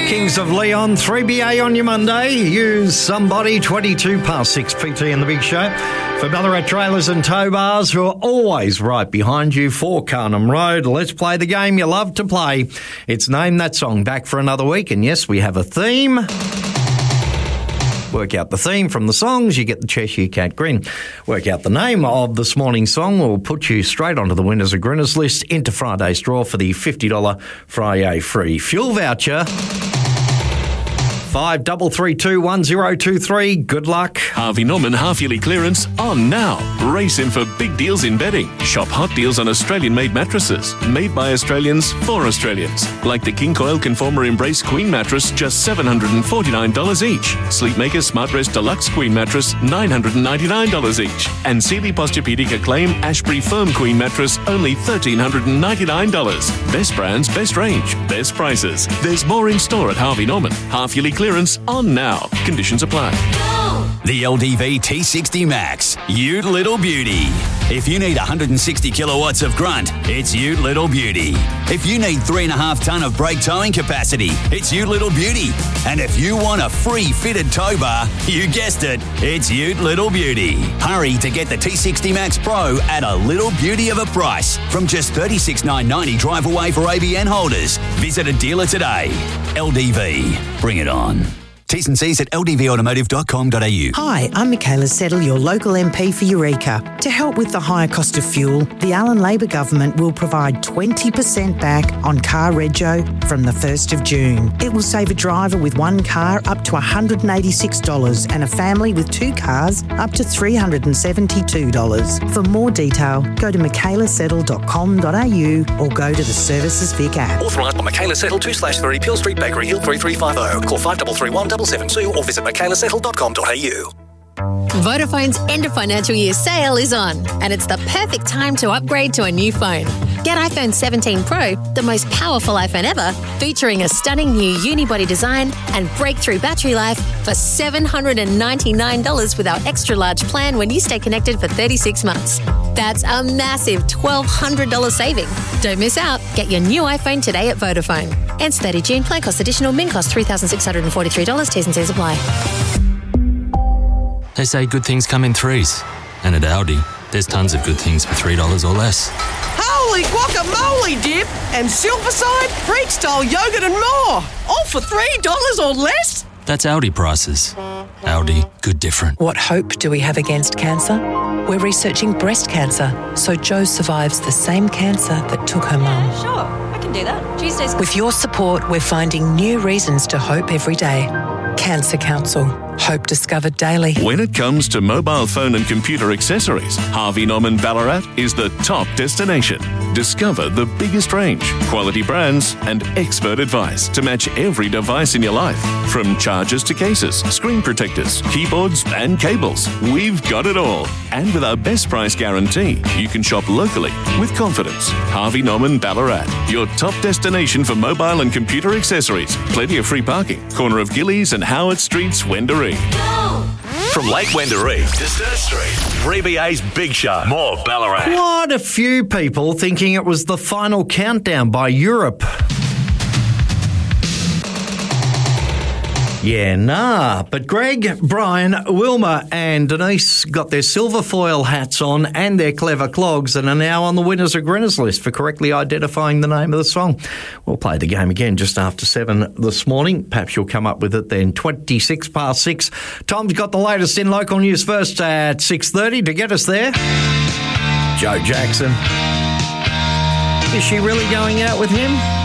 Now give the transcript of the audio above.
Kings of Leon, 3BA on your Monday. Use somebody, 22 past 6 PT in the Big Show. For Ballarat Trailers and Tow Bars, who are always right behind you, 4 Carnham Road. Let's play the game you love to play. It's Name That Song, back for another week. And yes, we have a theme. Work out the theme from the songs, you get the Cheshire Cat grin. Work out the name of this morning's song, will put you straight onto the winners of Grinners list into Friday's draw for the $50 Friday free fuel voucher. 53321023. Good luck. Harvey Norman half-yearly clearance on now. Race in for big deals in bedding. Shop hot deals on Australian-made mattresses. Made by Australians for Australians. Like the King Coil Conformer Embrace Queen mattress, just $749 each. Sleepmaker Smart Rest Deluxe Queen mattress, $999 each. And Sealy Posturepedic Acclaim Ashbury Firm Queen mattress, only $1,399. Best brands, best range, best prices. There's more in store at Harvey Norman. Half-yearly clearance on now. Conditions apply. The LDV T60 Max, Ute Little Beauty. If you need 160 kilowatts of grunt, it's Ute Little Beauty. If you need 3.5 tonne of brake towing capacity, it's Ute Little Beauty. And if you want a free fitted tow bar, you guessed it, it's Ute Little Beauty. Hurry to get the T60 Max Pro at a little beauty of a price from just $36,990 drive away for ABN holders. Visit a dealer today. LDV, bring it on. T's and C's at ldvautomotive.com.au. Hi, I'm Michaela Settle, your local MP for Eureka. To help with the higher cost of fuel, the Allen Labor Government will provide 20% back on car rego from the 1st of June. It will save a driver with one car up to $186 and a family with 2 cars up to $372. For more detail, go to michaelasettle.com.au or go to the Services Vic app. Authorised by Michaela Settle, 2/3 Peel Street, Bakery Hill, 3350. Call 5331 772 or visit michaelasettle.com.au. Vodafone's end of financial year sale is on, and it's the perfect time to upgrade to a new phone. Get iPhone 17 Pro, the most powerful iPhone ever, featuring a stunning new unibody design and breakthrough battery life for $799 with our extra large plan when you stay connected for 36 months. That's a massive $1,200 saving. Don't miss out. Get your new iPhone today at Vodafone. Ends 30 June. Plan cost additional. Min cost $3,643. T's and C's apply. They say good things come in threes. And at Aldi, there's tons of good things for $3 or less. Holy guacamole dip and Silverside, Greek-style yogurt and more. All for $3 or less? That's Aldi prices. Aldi, good different. What hope do we have against cancer? We're researching breast cancer, so Jo survives the same cancer that took her mum. Sure, I can do that. Tuesdays. With your support, we're finding new reasons to hope every day. Cancer Council. Hope discovered daily. When it comes to mobile phone and computer accessories, Harvey Norman Ballarat is the top destination. Discover the biggest range, quality brands, and expert advice to match every device in your life. From chargers to cases, screen protectors, keyboards, and cables, we've got it all. And with our best price guarantee, you can shop locally with confidence. Harvey Norman Ballarat, your top destination for mobile and computer accessories. Plenty of free parking. Corner of Gillies and Howard Streets, Wendouree. From Lake Wendouree to Sturt Street, 3BA's Big Show. More Ballarat. Quite a few people thinking it was the final countdown by Europe. Yeah, nah. But Greg, Brian, Wilma and Denise got their silver foil hats on and their clever clogs and are now on the winners of Grinners list for correctly identifying the name of the song. We'll play the game again just after 7 this morning. Perhaps you'll come up with it then. 26 past 6. Tom's got the latest in local news first at 6:30 to get us there. Joe Jackson. Is she really going out with him?